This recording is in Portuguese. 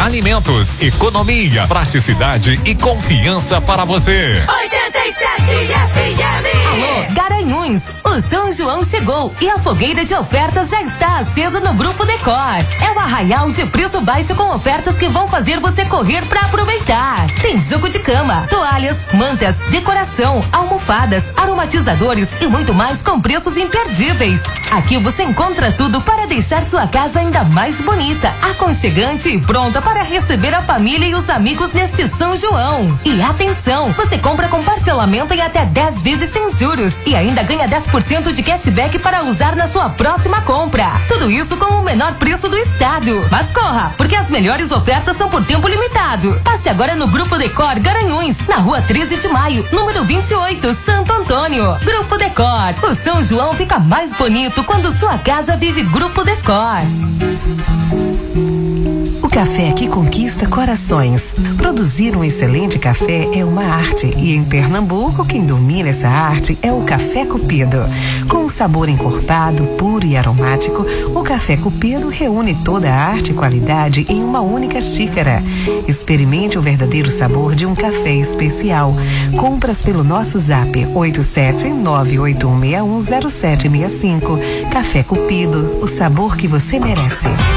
Alimentos, economia, praticidade e confiança para você. 87 FM. Alô, Garanhuns, o São João chegou e a fogueira de ofertas já está acesa no Grupo Decor. É o arraial de preço baixo com ofertas que vão fazer você correr para aproveitar. Tem jogo de cama, toalhas, mantas, decoração, almofadas, aromatizadores e muito mais com preços imperdíveis. Aqui você encontra tudo para deixar sua casa ainda mais bonita, aconchegante e pronta para receber a família e os amigos neste São João. E atenção, você compra com parcelamento em até 10 vezes sem juros e ainda ganha 10% de cashback para usar na sua próxima compra. Tudo isso com o menor preço do estado. Mas corra, porque as melhores ofertas são por tempo limitado. Passe agora no Grupo Decor Garanhuns, na rua 13 de maio, número 28, Santo Antônio. Grupo Decor, o São João fica mais bonito quando sua casa vive Grupo Decor. O café que conquista corações. Produzir um excelente café é uma arte e em Pernambuco quem domina essa arte é o Café Cupido. Com um sabor encorpado, puro e aromático, o Café Cupido reúne toda a arte e qualidade em uma única xícara. Experimente o verdadeiro sabor de um café especial. Compras pelo nosso zap 87981610765. Café Cupido, o sabor que você merece.